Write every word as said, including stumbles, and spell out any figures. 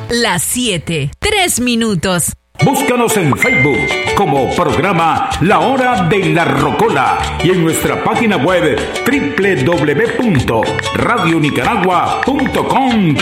Las siete, tres minutos. Búscanos en Facebook como programa La Hora de la Rocola y en nuestra página web doble u doble u doble u punto radio nicaragua punto com.